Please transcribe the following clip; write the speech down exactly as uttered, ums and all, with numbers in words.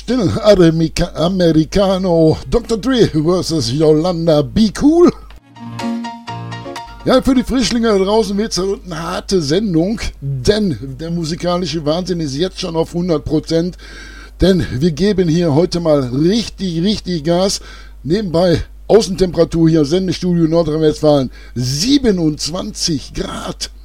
Still America- Americano, Doktor Dre versus Yolanda Be Cool. Ja, für die Frischlinge da draußen wird es eine harte Sendung, denn der musikalische Wahnsinn ist jetzt schon auf hundert Prozent, denn wir geben hier heute mal richtig, richtig Gas. Nebenbei Außentemperatur hier, Sendestudio Nordrhein-Westfalen, siebenundzwanzig Grad.